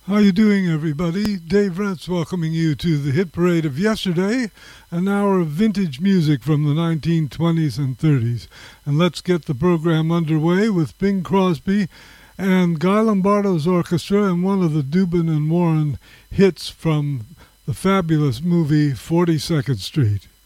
How you doing, everybody? Dave Rentz welcoming you to the hit parade of yesterday, an hour of vintage music from the 1920s and 30s. And let's get the program underway with Bing Crosby and Guy Lombardo's orchestra and one of the Dubin and Warren hits from the fabulous movie 42nd Street.